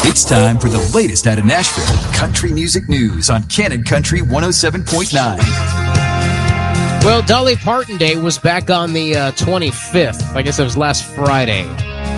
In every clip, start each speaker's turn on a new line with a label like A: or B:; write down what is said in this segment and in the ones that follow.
A: It's time for the latest out of Nashville country music news on Cannon Country 107.9.
B: Well, Dolly Parton Day was back on the 25th. I guess it was last Friday.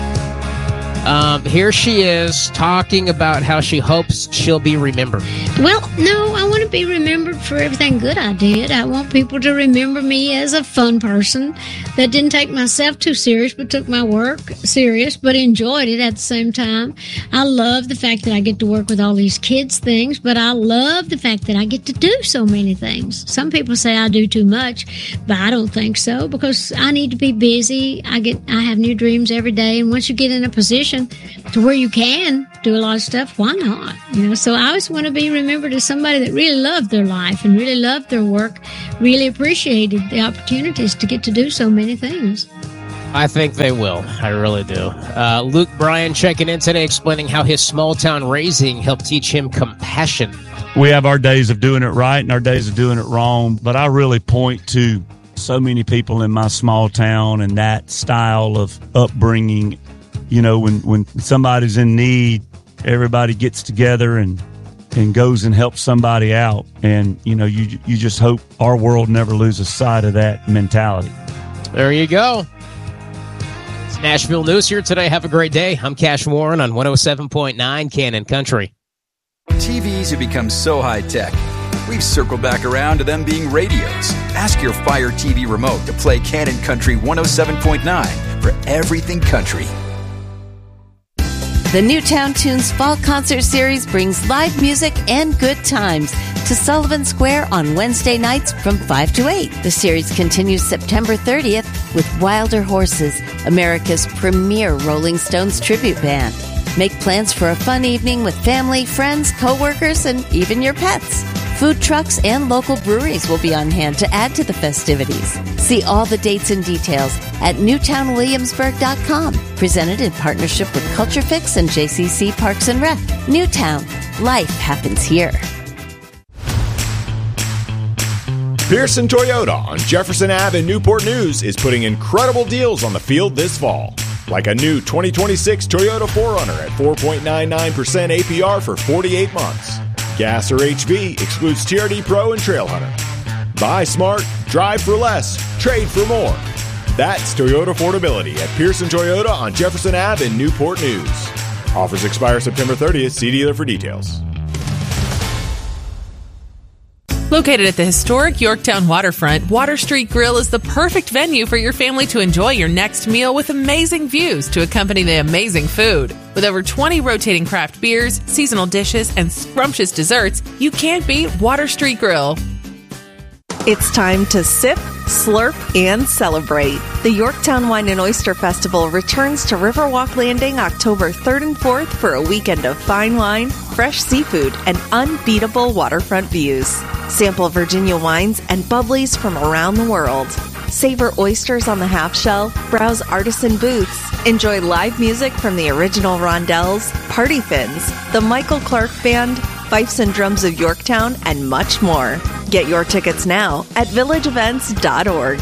B: Here she is talking about how she hopes she'll be remembered.
C: Well, no, I want to be remembered for everything good I did. I want people to remember me as a fun person that didn't take myself too serious, but took my work serious, but enjoyed it at the same time. I love the fact that I get to work with all these kids' things, but I love the fact that I get to do so many things. Some people say I do too much, but I don't think so, because I need to be busy. I have new dreams every day, and once you get in a position to where you can do a lot of stuff, why not? So I always want to be remembered as somebody that really loved their life and really loved their work, really appreciated the opportunities to get to do so many things.
B: I think they will. I really do. Luke Bryan checking in today, explaining how his small town raising helped teach him compassion.
D: We have our days of doing it right and our days of doing it wrong, but I really point to so many people in my small town and that style of upbringing. When somebody's in need, everybody gets together and goes and helps somebody out. And, you just hope our world never loses sight of that mentality.
B: There you go. It's Nashville News here today. Have a great day. I'm Cash Warren on 107.9 Cannon Country.
A: TVs have become so high-tech, we've circled back around to them being radios. Ask your Fire TV remote to play Cannon Country 107.9 for everything country.
E: The Newtown Tunes Fall Concert Series brings live music and good times to Sullivan Square on Wednesday nights from 5 to 8. The series continues September 30th with Wilder Horses, America's premier Rolling Stones tribute band. Make plans for a fun evening with family, friends, co-workers, and even your pets. Food trucks and local breweries will be on hand to add to the festivities. See all the dates and details at newtownwilliamsburg.com. Presented in partnership with Culture Fix and JCC Parks and Rec. Newtown. Life happens here.
F: Pearson Toyota on Jefferson Ave in Newport News is putting incredible deals on the field this fall. Like a new 2026 Toyota 4Runner at 4.99% APR for 48 months. Gas or HV excludes TRD Pro and Trail Hunter. Buy smart, drive for less, trade for more. That's Toyota affordability at Pearson Toyota on Jefferson Ave in Newport News. Offers expire September 30th. See dealer for details.
G: Located at the historic Yorktown waterfront, Water Street Grill is the perfect venue for your family to enjoy your next meal with amazing views to accompany the amazing food. With over 20 rotating craft beers, seasonal dishes, and scrumptious desserts, you can't beat Water Street Grill.
H: It's time to sip, slurp, and celebrate. The Yorktown Wine and Oyster Festival returns to Riverwalk Landing October 3rd and 4th for a weekend of fine wine, fresh seafood, and unbeatable waterfront views. Sample Virginia wines and bubblies from around the world. Savor oysters on the half shell, browse artisan booths, enjoy live music from the original Rondelles, Party Fins, the Michael Clark Band, Fifes and Drums of Yorktown, and much more. Get your tickets now at villageevents.org.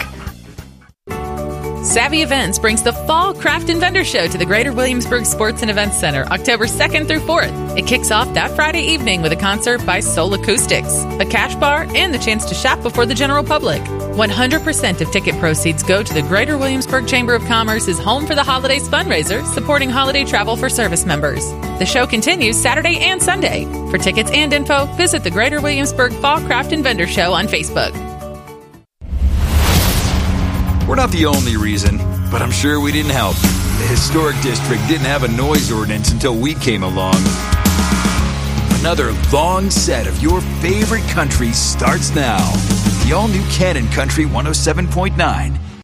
G: Savvy Events brings the Fall Craft and Vendor Show to the Greater Williamsburg Sports and Events Center October 2nd through 4th. It kicks off that Friday evening with a concert by Soul Acoustics, a cash bar, and the chance to shop before the general public. 100% of ticket proceeds go to the Greater Williamsburg Chamber of Commerce's Home for the Holidays fundraiser, supporting holiday travel for service members. The show continues Saturday and Sunday. For tickets and info, visit the Greater Williamsburg Fall Craft and Vendor Show on Facebook.
A: We're not the only reason, but I'm sure we didn't help. The historic district didn't have a noise ordinance until we came along. Another long set of your favorite country starts now. The all-new Cannon Country 107.9